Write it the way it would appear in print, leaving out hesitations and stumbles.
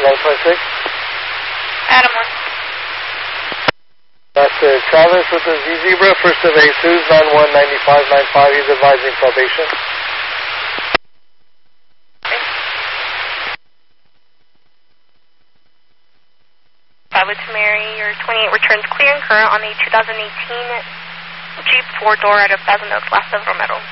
1126. Adam 1. That's Travis with the Z Zebra, first of Jesus, 919595. He's advising probation. With Mary, your 28 returns clear and current on the 2018 Jeep 4-door out of Thousand Oaks, Las Vegas, Metal.